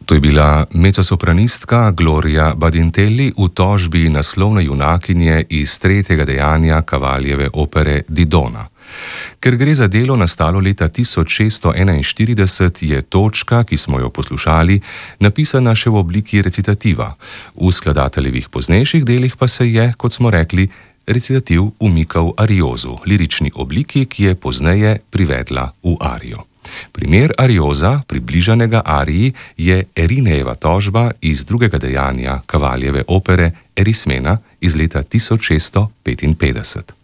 To je bila mezzosopranistka Gloria Badintelli v tožbi naslovne junakinje iz tretjega dejanja Cavagliove opere Didona. Ker gre za delo nastalo leta 1641, je točka, ki smo jo poslušali, napisana še v obliki recitativa. V skladateljevih poznejših delih pa se je, kot smo rekli, recitativ umikal ariozu, lirični obliki, ki je pozneje privedla v arijo. Primer arioza, približanega ariji, je Erinejeva tožba iz drugega dejanja Cavagliove opere Erismena iz leta 1655.